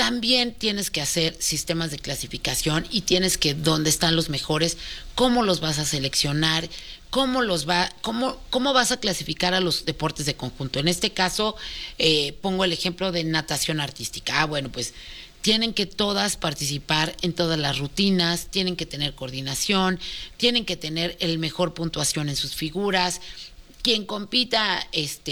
también tienes que hacer sistemas de clasificación y tienes que, dónde están los mejores, cómo los vas a seleccionar, cómo vas a clasificar a los deportes de conjunto. En este caso, pongo el ejemplo de natación artística. Bueno, pues tienen que todas participar en todas las rutinas, tienen que tener coordinación, tienen que tener el mejor puntuación en sus figuras. Quien compita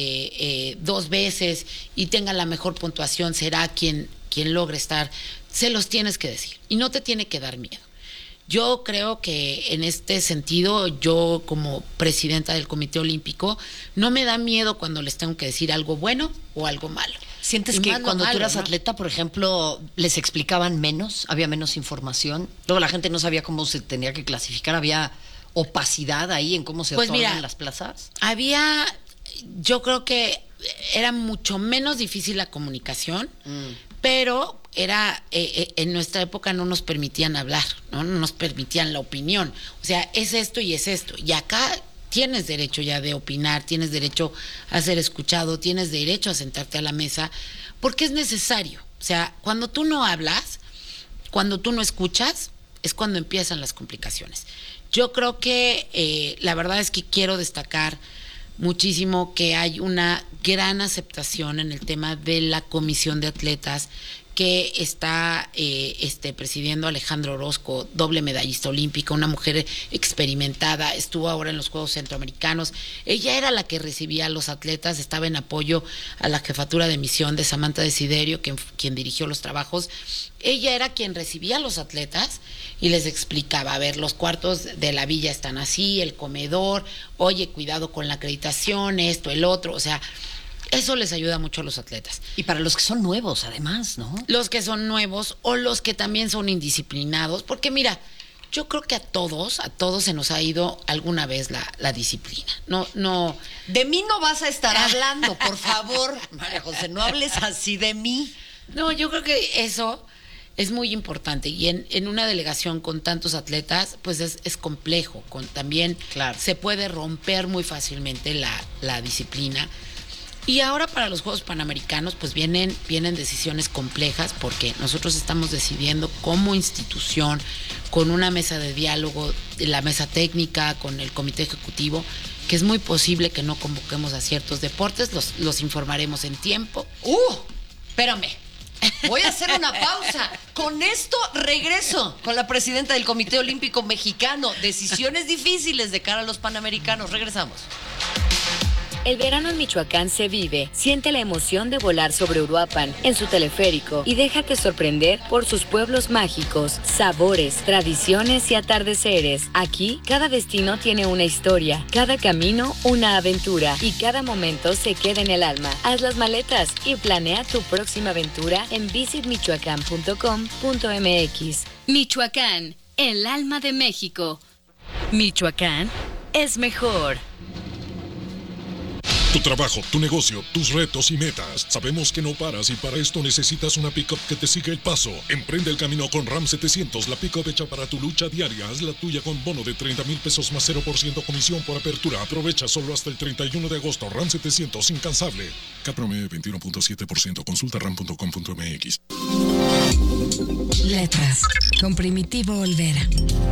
2 veces y tenga la mejor puntuación será quien logre estar. Se los tienes que decir y no te tiene que dar miedo. Yo creo que en este sentido, yo como presidenta del Comité Olímpico, no me da miedo cuando les tengo que decir algo bueno o algo malo. ¿Sientes que cuando tú eras atleta, por ejemplo, les explicaban menos, había menos información? Luego la gente no sabía cómo se tenía que clasificar, había opacidad ahí en cómo se otorgan las plazas. Yo creo que era mucho menos difícil la comunicación, pero en nuestra época no nos permitían hablar, no nos permitían la opinión. O sea, es esto y es esto. Y acá tienes derecho ya de opinar, tienes derecho a ser escuchado, tienes derecho a sentarte a la mesa, porque es necesario. O sea, cuando tú no hablas, cuando tú no escuchas, es cuando empiezan las complicaciones. Yo creo que la verdad es que quiero destacar muchísimo que hay una gran aceptación en el tema de la comisión de atletas que está presidiendo Alejandra Orozco, doble medallista olímpica, una mujer experimentada, estuvo ahora en los Juegos Centroamericanos. Ella era la que recibía a los atletas, estaba en apoyo a la jefatura de misión de Samantha Desiderio, quien dirigió los trabajos. Ella era quien recibía a los atletas y les explicaba, a ver, los cuartos de la villa están así, el comedor, oye, cuidado con la acreditación, esto, el otro, o sea, eso les ayuda mucho a los atletas. Y para los que son nuevos, además, ¿no? Los que son nuevos o los que también son indisciplinados, porque mira, yo creo que a todos se nos ha ido alguna vez la disciplina. No. De mí no vas a estar hablando, por favor, María José, no hables así de mí. No, yo creo que eso es muy importante y en una delegación con tantos atletas, pues es complejo. También se puede romper muy fácilmente la disciplina. Y ahora para los Juegos Panamericanos pues vienen decisiones complejas porque nosotros estamos decidiendo como institución, con una mesa de diálogo, la mesa técnica, con el comité ejecutivo, que es muy posible que no convoquemos a ciertos deportes, los informaremos en tiempo. Espérame, voy a hacer una pausa. Con esto regreso con la presidenta del Comité Olímpico Mexicano. Decisiones difíciles de cara a los Panamericanos. Regresamos. El verano en Michoacán se vive. Siente la emoción de volar sobre Uruapan en su teleférico y déjate sorprender por sus pueblos mágicos, sabores, tradiciones y atardeceres. Aquí, cada destino tiene una historia, cada camino una aventura y cada momento se queda en el alma. Haz las maletas y planea tu próxima aventura en visitmichoacán.com.mx. Michoacán, el alma de México. Michoacán es mejor. Tu trabajo, tu negocio, tus retos y metas. Sabemos que no paras y para esto necesitas una pick-up que te siga el paso. Emprende el camino con Ram 700, la pick-up hecha para tu lucha diaria. Haz la tuya con bono de 30,000 pesos más 0% comisión por apertura. Aprovecha solo hasta el 31 de agosto. Ram 700, incansable. CAT promedio 21.7%. Consulta ram.com.mx. Letras, con Primitivo Olvera.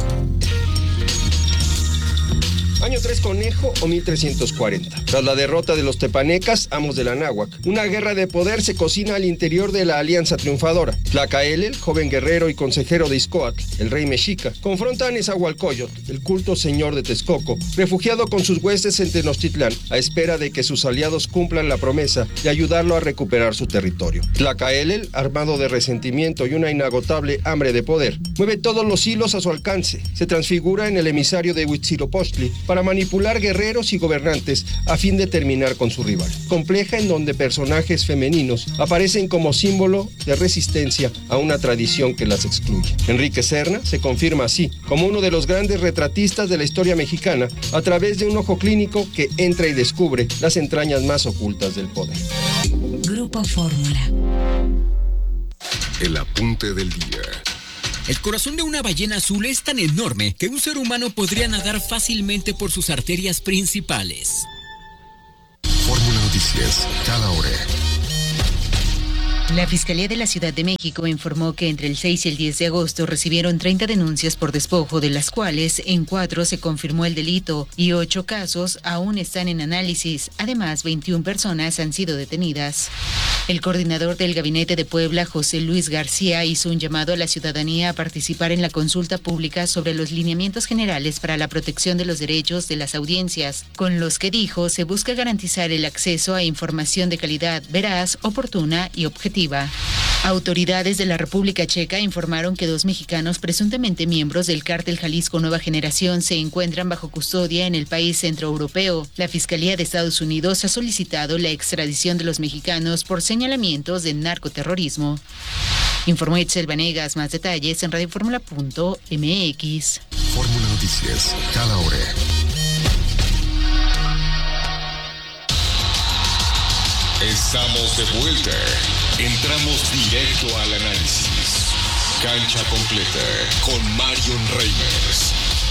Año 3 Conejo o 1340. Tras la derrota de los tepanecas, amos de la náhuac, una guerra de poder se cocina al interior de la alianza triunfadora. Tlacaelel, joven guerrero y consejero de Izcoatl, el rey mexica, confronta a Nezahualcóyotl, el culto señor de Texcoco, refugiado con sus huestes en Tenochtitlán, a espera de que sus aliados cumplan la promesa de ayudarlo a recuperar su territorio. Tlacaelel, armado de resentimiento y una inagotable hambre de poder, mueve todos los hilos a su alcance, se transfigura en el emisario de Huitzilopochtli para manipular guerreros y gobernantes a fin de terminar con su rival. Compleja en donde personajes femeninos aparecen como símbolo de resistencia a una tradición que las excluye. Enrique Serna se confirma así como uno de los grandes retratistas de la historia mexicana a través de un ojo clínico que entra y descubre las entrañas más ocultas del poder. Grupo Fórmula. El apunte del día. El corazón de una ballena azul es tan enorme que un ser humano podría nadar fácilmente por sus arterias principales. Fórmula Noticias, cada hora. La Fiscalía de la Ciudad de México informó que entre el 6 y el 10 de agosto recibieron 30 denuncias por despojo, de las cuales en 4 se confirmó el delito y 8 casos aún están en análisis. Además, 21 personas han sido detenidas. El coordinador del Gabinete de Puebla, José Luis García, hizo un llamado a la ciudadanía a participar en la consulta pública sobre los lineamientos generales para la protección de los derechos de las audiencias, con los que dijo se busca garantizar el acceso a información de calidad, veraz, oportuna y objetiva. Autoridades de la República Checa informaron que 2 mexicanos presuntamente miembros del cártel Jalisco Nueva Generación se encuentran bajo custodia en el país centroeuropeo. La Fiscalía de Estados Unidos ha solicitado la extradición de los mexicanos por señalamientos de narcoterrorismo. Informó Itzel Vanegas. Más detalles en radioformula.mx. Fórmula Noticias, cada hora. Estamos de vuelta. Entramos directo al análisis. Cancha completa con Marion Reimers.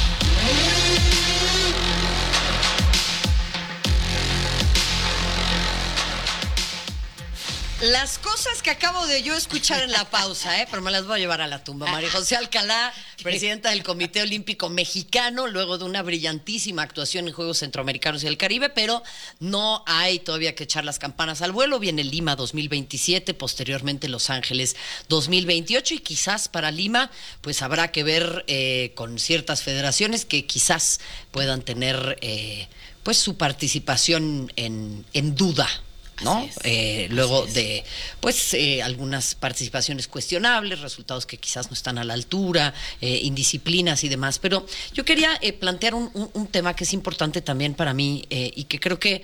Las cosas que acabo de yo escuchar en la pausa, pero me las voy a llevar a la tumba. María José Alcalá, presidenta del Comité Olímpico Mexicano, luego de una brillantísima actuación en Juegos Centroamericanos y del Caribe, pero no hay todavía que echar las campanas al vuelo. Viene Lima 2027, posteriormente Los Ángeles 2028, y quizás para Lima pues habrá que ver con ciertas federaciones que quizás puedan tener pues su participación en duda, ¿no? Luego de pues algunas participaciones cuestionables, resultados que quizás no están a la altura, indisciplinas y demás. Pero yo quería plantear un tema que es importante también para mí y que creo que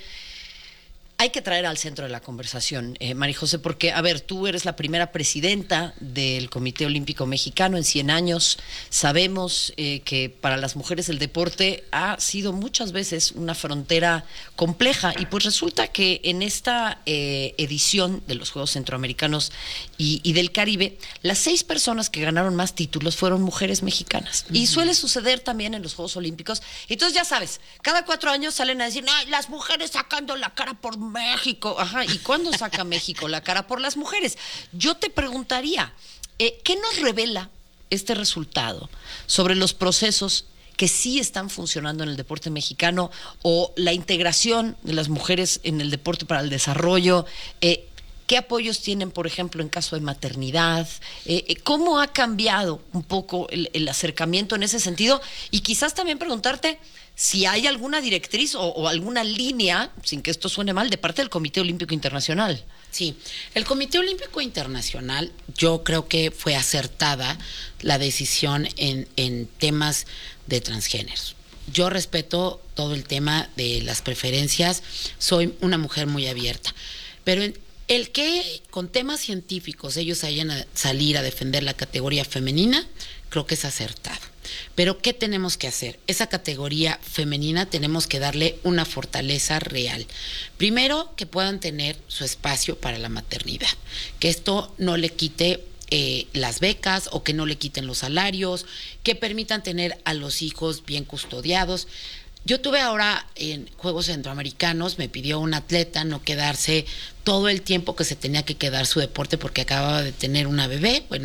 hay que traer al centro de la conversación, María José, porque, a ver, tú eres la primera presidenta del Comité Olímpico Mexicano en 100 años. Sabemos que para las mujeres el deporte ha sido muchas veces una frontera compleja, y pues resulta que en esta edición de los Juegos Centroamericanos y del Caribe, las 6 personas que ganaron más títulos fueron mujeres mexicanas. Y suele suceder también en los Juegos Olímpicos. Entonces, ya sabes, cada 4 años salen a decir, ¡ay, las mujeres sacando la cara por México! Ajá, ¿y cuándo saca México la cara por las mujeres? Yo te preguntaría, ¿qué nos revela este resultado sobre los procesos que sí están funcionando en el deporte mexicano, o la integración de las mujeres en el deporte para el desarrollo? ¿Qué apoyos tienen, por ejemplo, en caso de maternidad? ¿Cómo ha cambiado un poco el acercamiento en ese sentido? Y quizás también preguntarte si hay alguna directriz o alguna línea, sin que esto suene mal, de parte del Comité Olímpico Internacional. Sí, el Comité Olímpico Internacional, yo creo que fue acertada la decisión en temas de transgéneros. Yo respeto todo el tema de las preferencias, soy una mujer muy abierta, pero el que con temas científicos ellos hayan a salir a defender la categoría femenina, creo que es acertado. Pero ¿qué tenemos que hacer? Esa categoría femenina tenemos que darle una fortaleza real. Primero, que puedan tener su espacio para la maternidad, que esto no le quite las becas, o que no le quiten los salarios, que permitan tener a los hijos bien custodiados. Yo tuve ahora en Juegos Centroamericanos, me pidió un atleta no quedarse todo el tiempo que se tenía que quedar su deporte porque acababa de tener una bebé. Bueno,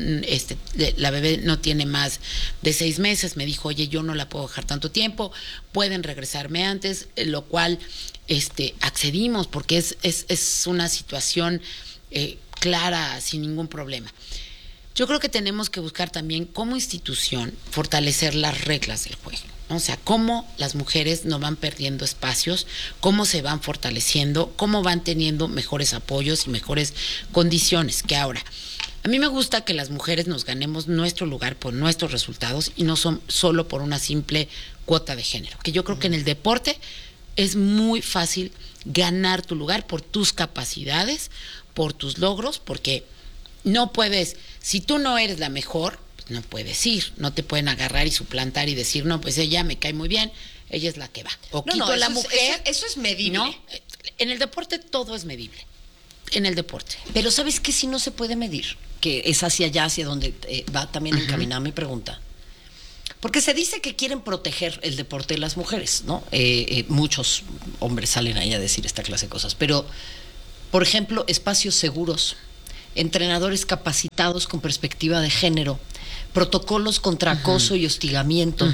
la bebé no tiene más de 6 meses. Me dijo, oye, yo no la puedo dejar tanto tiempo, pueden regresarme antes, lo cual accedimos porque es una situación clara, sin ningún problema. Yo creo que tenemos que buscar también como institución fortalecer las reglas del juego. O sea, cómo las mujeres no van perdiendo espacios, cómo se van fortaleciendo, cómo van teniendo mejores apoyos y mejores condiciones. Que ahora, a mí me gusta que las mujeres nos ganemos nuestro lugar por nuestros resultados y no son solo por una simple cuota de género. Que yo creo que en el deporte es muy fácil ganar tu lugar por tus capacidades, por tus logros, porque no puedes, si tú no eres la mejor, no puedes ir, no te pueden agarrar y suplantar y decir, no, pues ella me cae muy bien, ella es la que va. O quito a la mujer. Eso es medible. ¿No? En el deporte todo es medible. En el deporte. Pero ¿sabes qué? Si no se puede medir, que es hacia allá, hacia donde va también encaminada mi pregunta. Porque se dice que quieren proteger el deporte de las mujeres, ¿no? Muchos hombres salen ahí a decir esta clase de cosas. Pero, por ejemplo, espacios seguros, entrenadores capacitados con perspectiva de género, protocolos contra acoso y hostigamiento,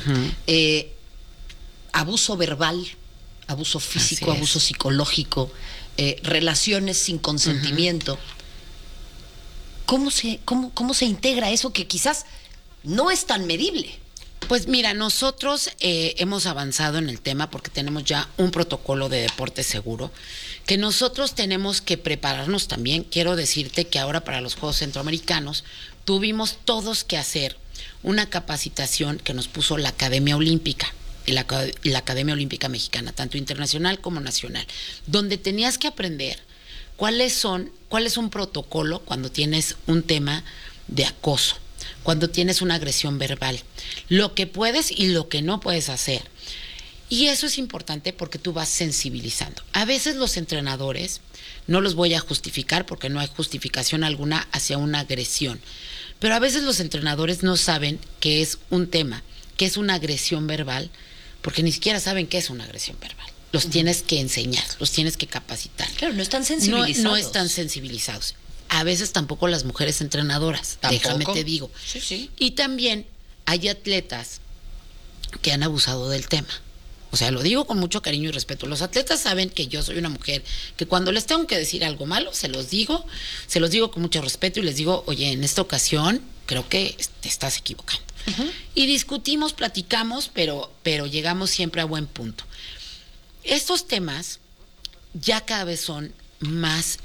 abuso verbal, abuso físico, abuso psicológico, relaciones sin consentimiento. ¿Cómo se integra eso que quizás no es tan medible? Pues mira, nosotros hemos avanzado en el tema porque tenemos ya un protocolo de deporte seguro, que nosotros tenemos que prepararnos también. Quiero decirte que ahora para los Juegos Centroamericanos tuvimos todos que hacer una capacitación que nos puso la Academia Olímpica y la Academia Olímpica Mexicana, tanto internacional como nacional, donde tenías que aprender cuál es un protocolo cuando tienes un tema de acoso, cuando tienes una agresión verbal, lo que puedes y lo que no puedes hacer. Y eso es importante porque tú vas sensibilizando. A veces los entrenadores, no los voy a justificar porque no hay justificación alguna hacia una agresión, pero a veces los entrenadores no saben que es un tema, que es una agresión verbal, porque ni siquiera saben qué es una agresión verbal. Los tienes que enseñar, los tienes que capacitar. Claro, no están sensibilizados. No están sensibilizados. A veces tampoco las mujeres entrenadoras, déjame te digo. Sí. Y también hay atletas que han abusado del tema. O sea, lo digo con mucho cariño y respeto. Los atletas saben que yo soy una mujer que cuando les tengo que decir algo malo, se los digo con mucho respeto y les digo, oye, en esta ocasión creo que te estás equivocando. Y discutimos, platicamos, pero llegamos siempre a buen punto. Estos temas ya cada vez son más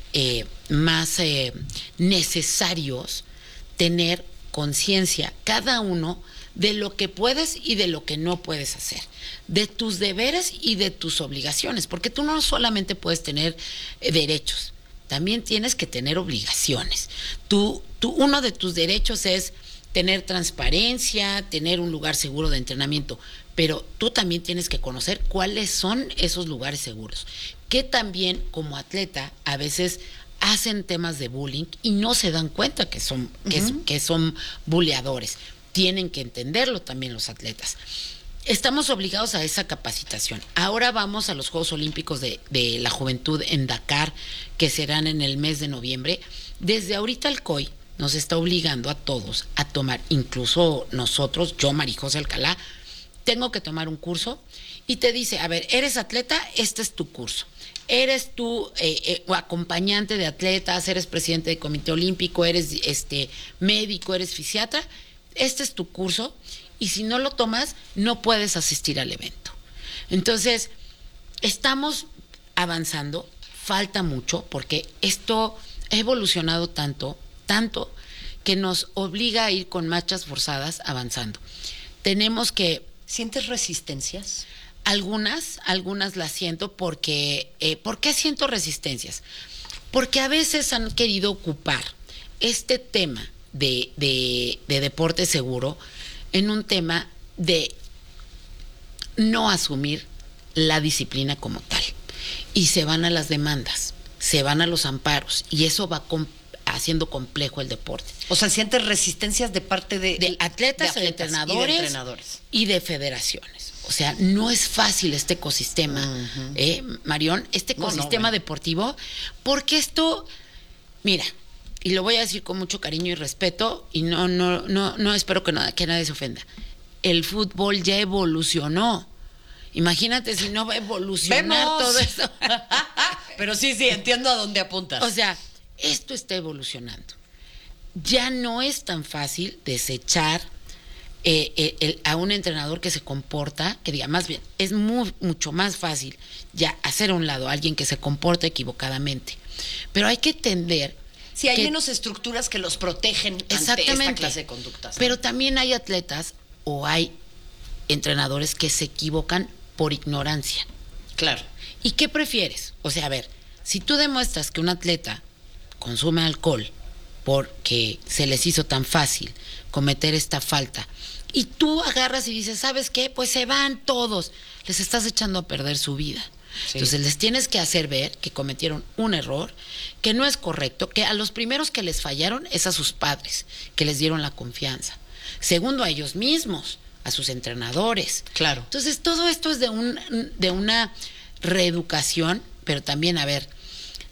necesarios tener conciencia cada uno de lo que puedes y de lo que no puedes hacer, de tus deberes y de tus obligaciones, porque tú no solamente puedes tener derechos, también tienes que tener obligaciones. Uno de tus derechos es tener transparencia, tener un lugar seguro de entrenamiento, pero tú también tienes que conocer cuáles son esos lugares seguros, que también como atleta a veces hacen temas de bullying y no se dan cuenta que son buleadores. Tienen que entenderlo también los atletas. Estamos obligados a esa capacitación. Ahora vamos a los Juegos Olímpicos de la Juventud en Dakar, que serán en el mes de noviembre. Desde ahorita el COI nos está obligando a todos a tomar, incluso nosotros, yo, Marijose Alcalá, tengo que tomar un curso y te dice, a ver, eres atleta, este es tu curso. Eres tú acompañante de atletas, eres presidente del Comité Olímpico, eres médico, eres fisiatra, este es tu curso y si no lo tomas, no puedes asistir al evento. Entonces, estamos avanzando, falta mucho porque esto ha evolucionado tanto que nos obliga a ir con marchas forzadas avanzando. Tenemos que... ¿Sientes resistencias? Algunas las siento porque... ¿Por qué siento resistencias? Porque a veces han querido ocupar este tema de deporte seguro en un tema de no asumir la disciplina como tal. Y se van a las demandas, se van a los amparos, y eso va haciendo complejo el deporte. O sea, ¿sientes resistencias de parte de atletas, de entrenadores y de federaciones? O sea, no es fácil este ecosistema, Marión, este ecosistema deportivo, porque esto, mira, y lo voy a decir con mucho cariño y respeto, y no espero que nadie se ofenda. El fútbol ya evolucionó. Imagínate si no va a evolucionar todo eso. Pero sí, entiendo a dónde apuntas. O sea, esto está evolucionando. Ya no es tan fácil desechar a un entrenador que se comporta, que diga, más bien, es mucho más fácil ya hacer a un lado a alguien que se comporta equivocadamente. Pero hay que entender... Sí, hay menos estructuras que los protegen ante esta clase de conductas, ¿no? Pero también hay atletas o hay entrenadores que se equivocan por ignorancia. Claro. ¿Y qué prefieres? O sea, a ver, si tú demuestras que un atleta consume alcohol porque se les hizo tan fácil cometer esta falta, y tú agarras y dices, ¿sabes qué? Pues se van todos. Les estás echando a perder su vida. Sí. Entonces les tienes que hacer ver que cometieron un error, que no es correcto, que a los primeros que les fallaron es a sus padres, que les dieron la confianza. Segundo, a ellos mismos, a sus entrenadores. Claro. Entonces todo esto es de una reeducación, pero también, a ver,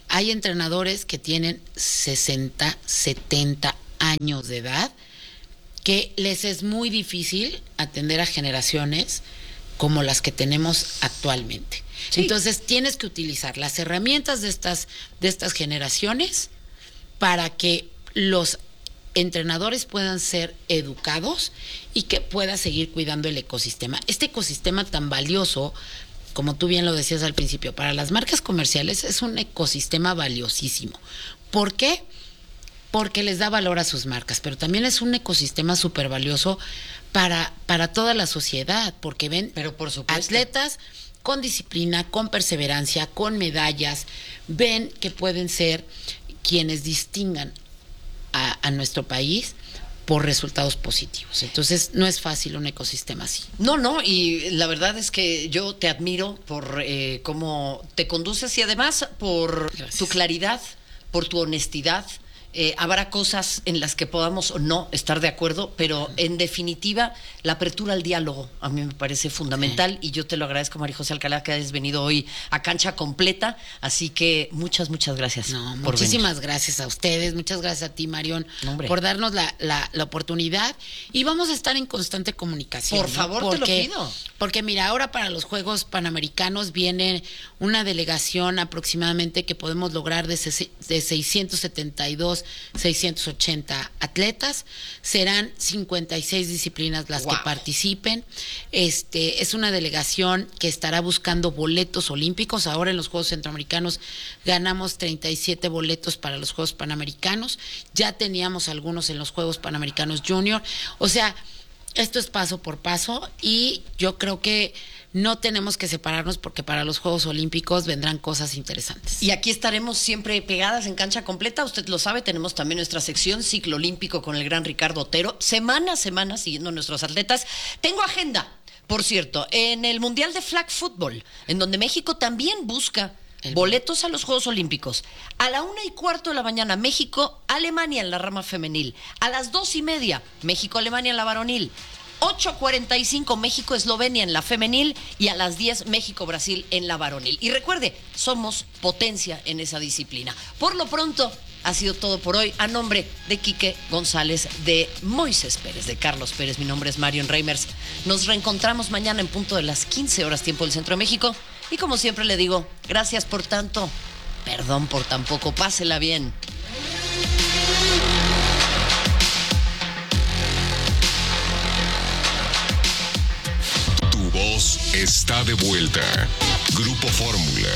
hay entrenadores que tienen 60, 70 años de edad, que les es muy difícil atender a generaciones como las que tenemos actualmente. Sí. Entonces tienes que utilizar las herramientas de estas generaciones para que los entrenadores puedan ser educados y que pueda seguir cuidando el ecosistema. Este ecosistema tan valioso, como tú bien lo decías al principio, para las marcas comerciales es un ecosistema valiosísimo. ¿Por qué? Porque les da valor a sus marcas, pero también es un ecosistema súper valioso para toda la sociedad, porque ven, pero por supuesto, atletas con disciplina, con perseverancia, con medallas, ven que pueden ser quienes distingan a nuestro país por resultados positivos. Entonces, no es fácil un ecosistema así. No, y la verdad es que yo te admiro por cómo te conduces y además por tu claridad, por tu honestidad. Habrá cosas en las que podamos o no estar de acuerdo, pero en definitiva la apertura al diálogo a mí me parece fundamental, y yo te lo agradezco, María José Alcalá, que hayas venido hoy a Cancha Completa, así que muchas gracias. Muchísimas gracias a ustedes, muchas gracias a ti, Marión, por darnos la oportunidad, y vamos a estar en constante comunicación. Por favor, te lo pido. Porque mira, ahora para los Juegos Panamericanos viene una delegación aproximadamente que podemos lograr de 672, 680 atletas, serán 56 disciplinas las que participen. Es una delegación que estará buscando boletos olímpicos. Ahora en los Juegos Centroamericanos ganamos 37 boletos para los Juegos Panamericanos, ya teníamos algunos en los Juegos Panamericanos Junior, o sea, esto es paso por paso, y yo creo que no tenemos que separarnos, porque para los Juegos Olímpicos vendrán cosas interesantes. Y aquí estaremos siempre pegadas en Cancha Completa, usted lo sabe, tenemos también nuestra sección Ciclo Olímpico con el gran Ricardo Otero, semana a semana siguiendo a nuestros atletas. Tengo agenda, por cierto, en el Mundial de Flag Football, en donde México también busca boletos a los Juegos Olímpicos. A la 1:15 de la mañana, México, Alemania en la rama femenil. A las 2:30, México, Alemania en la varonil. 8:45, México, Eslovenia en la femenil, y a las 10, México, Brasil en la varonil. Y recuerde, somos potencia en esa disciplina. Por lo pronto, ha sido todo por hoy. A nombre de Quique González, de Moisés Pérez, de Carlos Pérez, mi nombre es Marion Reimers. Nos reencontramos mañana en punto de las 15 horas, tiempo del Centro de México. Y como siempre le digo, gracias por tanto, perdón por tan poco, pásela bien. Tu voz está de vuelta. Grupo Fórmula.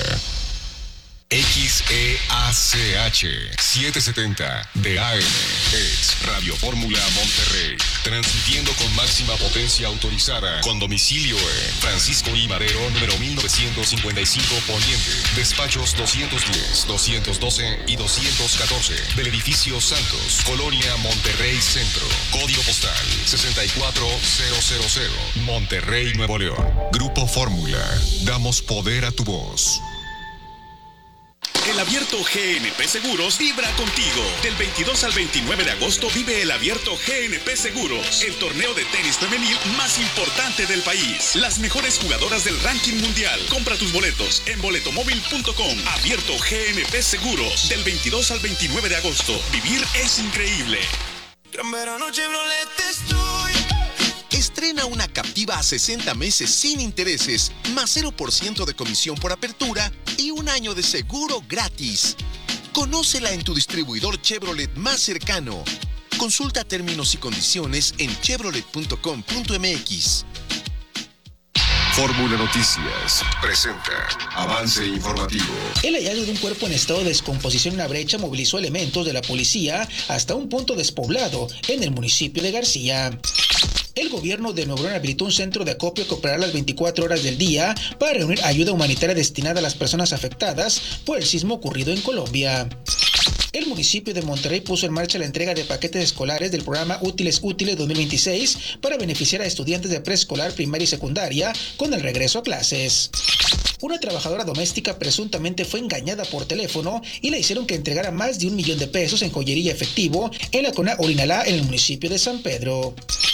XEACH 770 de AM es Radio Fórmula Monterrey, transmitiendo con máxima potencia autorizada, con domicilio en Francisco I. Madero, número 1955 Poniente, despachos 210, 212 y 214 del edificio Santos, Colonia Monterrey Centro, código postal 64000, Monterrey, Nuevo León. Grupo Fórmula, damos poder a tu voz. El Abierto GNP Seguros vibra contigo. Del 22 al 29 de agosto vive el Abierto GNP Seguros, el torneo de tenis femenil más importante del país. Las mejores jugadoras del ranking mundial. Compra tus boletos en boletomóvil.com. Abierto GNP Seguros, del 22 al 29 de agosto. Vivir es increíble. Gran verano Chevrolet estoy. Estrena una Captiva a 60 meses sin intereses, más 0% de comisión por apertura y un año de seguro gratis. Conócela en tu distribuidor Chevrolet más cercano. Consulta términos y condiciones en chevrolet.com.mx. Fórmula Noticias presenta avance informativo. El hallazgo de un cuerpo en estado de descomposición en una brecha movilizó elementos de la policía hasta un punto despoblado en el municipio de García. El gobierno de Nuevo León habilitó un centro de acopio que operará las 24 horas del día para reunir ayuda humanitaria destinada a las personas afectadas por el sismo ocurrido en Colombia. El municipio de Monterrey puso en marcha la entrega de paquetes escolares del programa Útiles 2026 para beneficiar a estudiantes de preescolar, primaria y secundaria con el regreso a clases. Una trabajadora doméstica presuntamente fue engañada por teléfono y le hicieron que entregara más de $1 millón en joyería efectivo en la Cona Orinalá, en el municipio de San Pedro.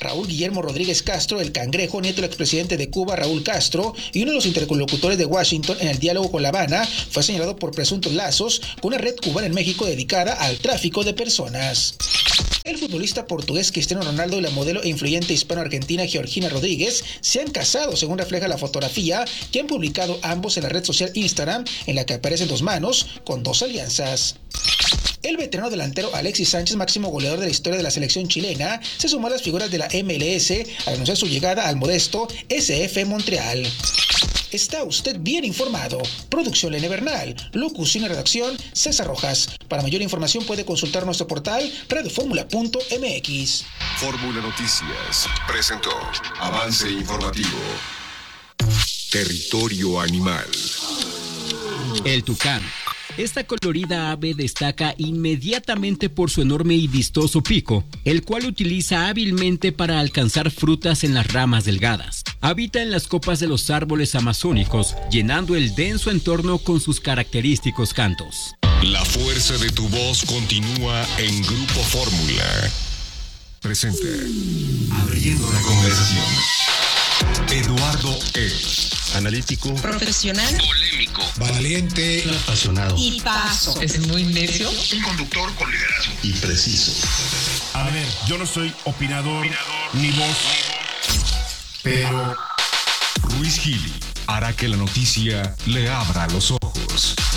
Raúl Guillermo Rodríguez Castro, el Cangrejo, nieto del expresidente de Cuba, Raúl Castro, y uno de los interlocutores de Washington en el diálogo con La Habana, fue señalado por presuntos lazos con una red cubana en México dedicada al tráfico de personas. El futbolista portugués Cristiano Ronaldo y la modelo e influyente hispano-argentina Georgina Rodríguez se han casado, según refleja la fotografía que han publicado ambos en la red social Instagram, en la que aparecen dos manos con dos alianzas. El veterano delantero Alexis Sánchez, máximo goleador de la historia de la selección chilena, se sumó a las figuras de la MLS al anunciar su llegada al modesto SF Montreal. Está usted bien informado. Producción Lene Bernal. Locución y redacción César Rojas. Para mayor información puede consultar nuestro portal radioformula.mx. Fórmula Noticias presentó Avance Informativo. Territorio Animal. El tucán. Esta colorida ave destaca inmediatamente por su enorme y vistoso pico, el cual utiliza hábilmente para alcanzar frutas en las ramas delgadas. Habita en las copas de los árboles amazónicos, llenando el denso entorno con sus característicos cantos. La fuerza de tu voz continúa en Grupo Fórmula. Presente. Abriendo la conversación. Eduardo E. Analítico. Profesional. Polémico. Valiente. Apasionado. Y paso. Es muy necio. Un conductor con liderazgo. Y preciso. A ver, yo no soy opinador. Ni voz. Pero Ruiz Gili hará que la noticia le abra los ojos.